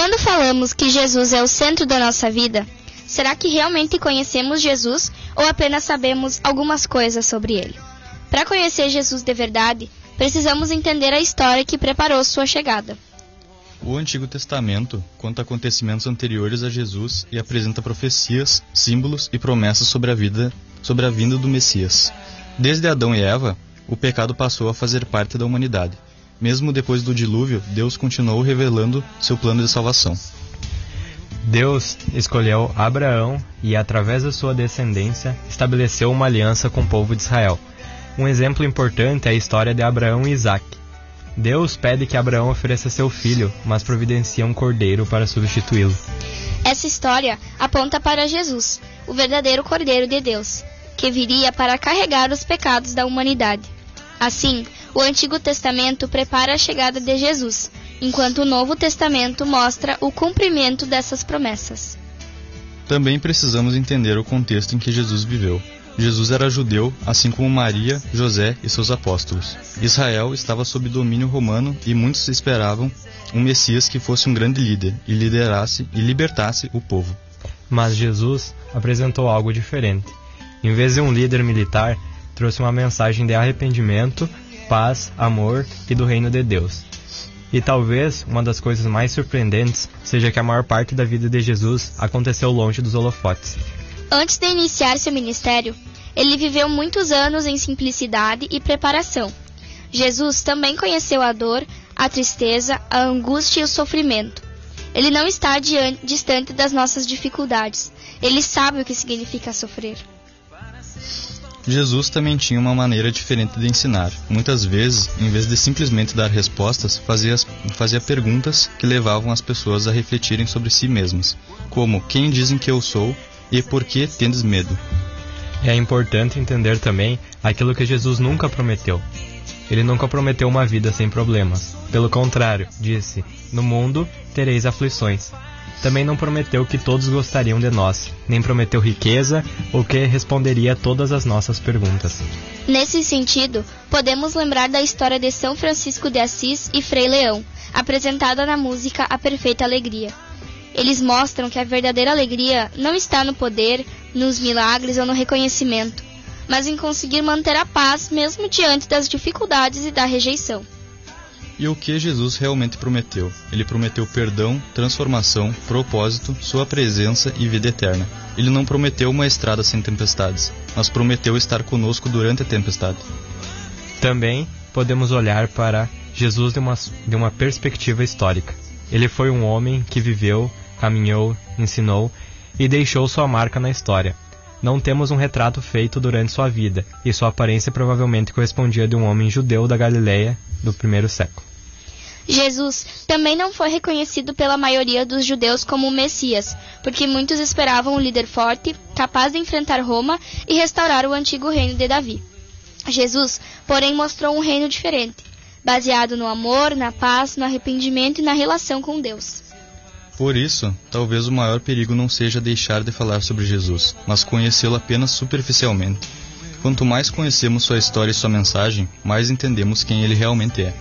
Quando falamos que Jesus é o centro da nossa vida, será que realmente conhecemos Jesus ou apenas sabemos algumas coisas sobre ele? Para conhecer Jesus de verdade, precisamos entender a história que preparou sua chegada. O Antigo Testamento conta acontecimentos anteriores a Jesus e apresenta profecias, símbolos e promessas sobre a vinda do Messias. Desde Adão e Eva, o pecado passou a fazer parte da humanidade. Mesmo depois do dilúvio, Deus continuou revelando seu plano de salvação. Deus escolheu Abraão e, através da sua descendência, estabeleceu uma aliança com o povo de Israel. Um exemplo importante é a história de Abraão e Isaque. Deus pede que Abraão ofereça seu filho, mas providencia um cordeiro para substituí-lo. Essa história aponta para Jesus, o verdadeiro Cordeiro de Deus, que viria para carregar os pecados da humanidade. Assim, o Antigo Testamento prepara a chegada de Jesus, enquanto o Novo Testamento mostra o cumprimento dessas promessas. Também precisamos entender o contexto em que Jesus viveu. Jesus era judeu, assim como Maria, José e seus apóstolos. Israel estava sob domínio romano e muitos esperavam um Messias que fosse um grande líder e liderasse e libertasse o povo. Mas Jesus apresentou algo diferente. Em vez de um líder militar, trouxe uma mensagem de arrependimento, paz, amor e do reino de Deus. E talvez uma das coisas mais surpreendentes seja que a maior parte da vida de Jesus aconteceu longe dos holofotes. Antes de iniciar seu ministério, ele viveu muitos anos em simplicidade e preparação. Jesus também conheceu a dor, a tristeza, a angústia e o sofrimento. Ele não está distante das nossas dificuldades. Ele sabe o que significa sofrer. Jesus também tinha uma maneira diferente de ensinar. Muitas vezes, em vez de simplesmente dar respostas, fazia perguntas que levavam as pessoas a refletirem sobre si mesmas, como: quem dizem que eu sou e por que tendes medo? É importante entender também aquilo que Jesus nunca prometeu. Ele nunca prometeu uma vida sem problemas. Pelo contrário, disse: no mundo tereis aflições. Também não prometeu que todos gostariam de nós, nem prometeu riqueza ou que responderia a todas as nossas perguntas. Nesse sentido, podemos lembrar da história de São Francisco de Assis e Frei Leão, apresentada na música A Perfeita Alegria. Eles mostram que a verdadeira alegria não está no poder, nos milagres ou no reconhecimento, mas em conseguir manter a paz mesmo diante das dificuldades e da rejeição. E o que Jesus realmente prometeu? Ele prometeu perdão, transformação, propósito, sua presença e vida eterna. Ele não prometeu uma estrada sem tempestades, mas prometeu estar conosco durante a tempestade. Também podemos olhar para Jesus de uma perspectiva histórica. Ele foi um homem que viveu, caminhou, ensinou e deixou sua marca na história. Não temos um retrato feito durante sua vida, e sua aparência provavelmente correspondia de um homem judeu da Galileia do primeiro século. Jesus também não foi reconhecido pela maioria dos judeus como o Messias, porque muitos esperavam um líder forte, capaz de enfrentar Roma e restaurar o antigo reino de Davi. Jesus, porém, mostrou um reino diferente, baseado no amor, na paz, no arrependimento e na relação com Deus. Por isso, talvez o maior perigo não seja deixar de falar sobre Jesus, mas conhecê-lo apenas superficialmente. Quanto mais conhecemos sua história e sua mensagem, mais entendemos quem ele realmente é.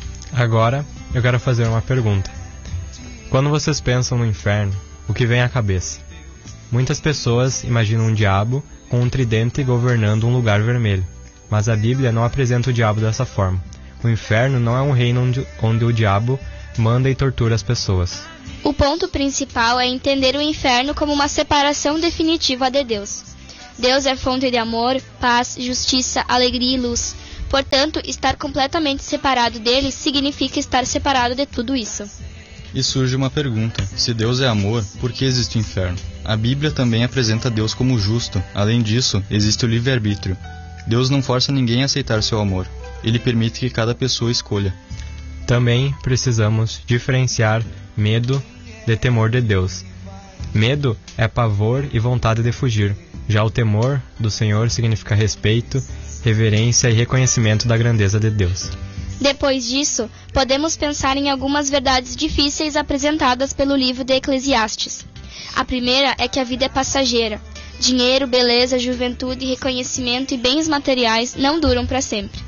Agora, eu quero fazer uma pergunta. Quando vocês pensam no inferno, o que vem à cabeça? Muitas pessoas imaginam um diabo com um tridente governando um lugar vermelho, mas a Bíblia não apresenta o diabo dessa forma. O inferno não é um reino onde o diabo manda e tortura as pessoas. O ponto principal é entender o inferno como uma separação definitiva de Deus. Deus é fonte de amor, paz, justiça, alegria e luz. Portanto, estar completamente separado dele significa estar separado de tudo isso. E surge uma pergunta: se Deus é amor, por que existe o inferno? A Bíblia também apresenta Deus como justo. Além disso, existe o livre-arbítrio. Deus não força ninguém a aceitar seu amor. Ele permite que cada pessoa escolha. Também precisamos diferenciar medo de temor de Deus. Medo é pavor e vontade de fugir. Já o temor do Senhor significa respeito, reverência e reconhecimento da grandeza de Deus. Depois disso, podemos pensar em algumas verdades difíceis apresentadas pelo livro de Eclesiastes. A primeira é que a vida é passageira. Dinheiro, beleza, juventude, reconhecimento e bens materiais não duram para sempre.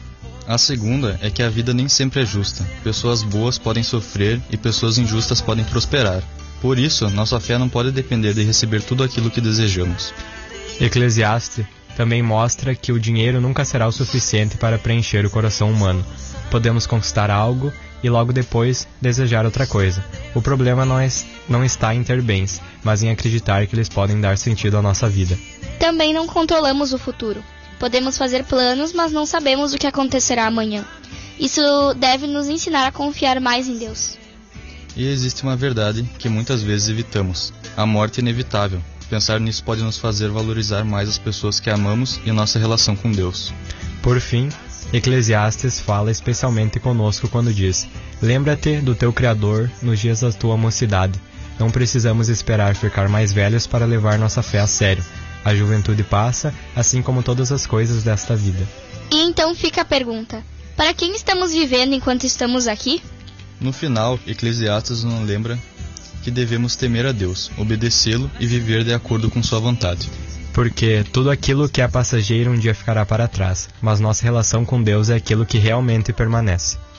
A segunda é que a vida nem sempre é justa. Pessoas boas podem sofrer e pessoas injustas podem prosperar. Por isso, nossa fé não pode depender de receber tudo aquilo que desejamos. Eclesiastes também mostra que o dinheiro nunca será o suficiente para preencher o coração humano. Podemos conquistar algo e logo depois desejar outra coisa. O problema não está em ter bens, mas em acreditar que eles podem dar sentido à nossa vida. Também não controlamos o futuro. Podemos fazer planos, mas não sabemos o que acontecerá amanhã. Isso deve nos ensinar a confiar mais em Deus. E existe uma verdade que muitas vezes evitamos. A morte é inevitável. Pensar nisso pode nos fazer valorizar mais as pessoas que amamos e nossa relação com Deus. Por fim, Eclesiastes fala especialmente conosco quando diz: lembra-te do teu Criador nos dias da tua mocidade. Não precisamos esperar ficar mais velhos para levar nossa fé a sério. A juventude passa, assim como todas as coisas desta vida. E então fica a pergunta: para quem estamos vivendo enquanto estamos aqui? No final, Eclesiastes nos lembra que devemos temer a Deus, obedecê-lo e viver de acordo com sua vontade. Porque tudo aquilo que é passageiro um dia ficará para trás, mas nossa relação com Deus é aquilo que realmente permanece.